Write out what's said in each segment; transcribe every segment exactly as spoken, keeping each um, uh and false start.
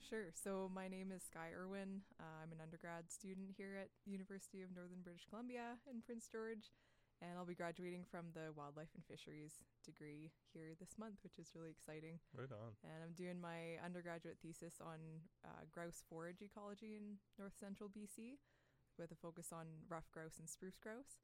Sure. So my name is Sky Irwin. Uh, I'm an undergrad student here at University of Northern British Columbia in Prince George, and I'll be graduating from the Wildlife and Fisheries degree here this month, which is really exciting. Right on. And I'm doing my undergraduate thesis on uh, grouse forage ecology in north central B C with a focus on ruffed grouse and spruce grouse.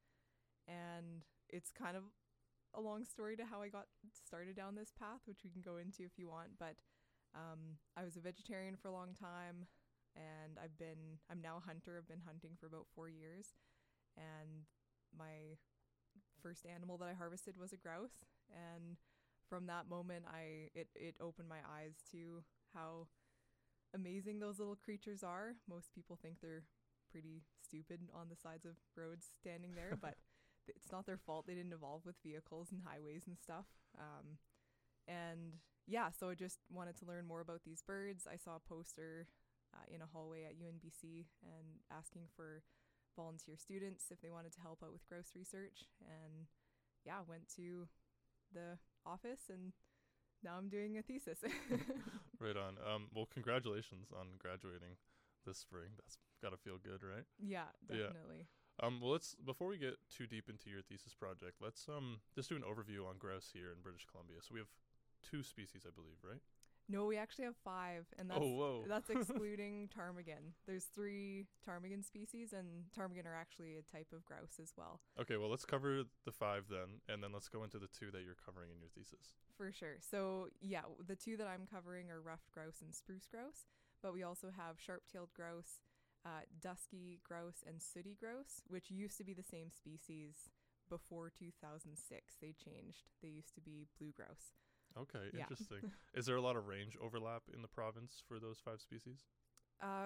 And it's kind of a long story to how I got started down this path, which we can go into if you want, but Um, I was a vegetarian for a long time, and I've been, I'm now a hunter. I've been hunting for about four years, and my first animal that I harvested was a grouse, and from that moment, I, it, it opened my eyes to how amazing those little creatures are. Most people think they're pretty stupid on the sides of roads standing there, but it's not their fault. They didn't evolve with vehicles and highways and stuff. Um, And yeah, so I just wanted to learn more about these birds. I saw a poster uh, in a hallway at U N B C and asking for volunteer students if they wanted to help out with grouse research. And yeah, went to the office and now I'm doing a thesis. Right on. Um, well, congratulations on graduating this spring. That's got to feel good, right? Yeah, definitely. Yeah. Um, well, let's before we get too deep into your thesis project, let's um just do an overview on grouse here in British Columbia. So we have two species, I believe, right? No, we actually have five, and that's Oh, whoa. that's excluding ptarmigan. There's three ptarmigan species, and ptarmigan are actually a type of grouse as well. Okay, well, let's cover the five then, and then let's go into the two that you're covering in your thesis. For sure. So yeah, the two that I'm covering are ruffed grouse and spruce grouse, but we also have sharp-tailed grouse, uh, dusky grouse, and sooty grouse, which used to be the same species before two thousand six. They changed. They used to be blue grouse. Okay, Yeah. interesting. Is there a lot of range overlap in the province for those five species? Uh,